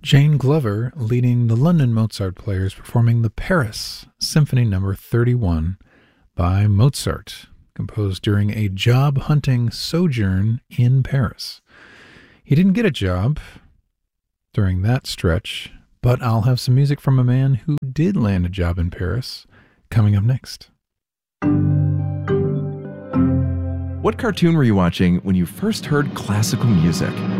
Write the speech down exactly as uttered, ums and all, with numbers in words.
Jane Glover leading the London Mozart Players performing the Paris Symphony Number thirty-one by Mozart, composed during a job-hunting sojourn in Paris. He didn't get a job during that stretch, but I'll have some music from a man who did land a job in Paris coming up next. What cartoon were you watching when you first heard classical music?